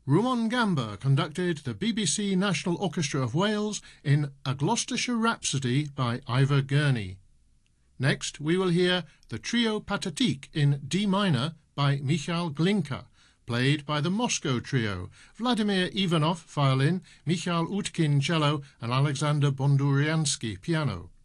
Rumon Gamba conducted the BBC National Orchestra of Wales in A Gloucestershire Rhapsody by Ivor Gurney. Next we will hear the Trio Pathétique in D minor by Michal Glinka, played by the Moscow Trio, Vladimir Ivanov violin, Michal Utkin cello and Alexander Bonduriansky piano.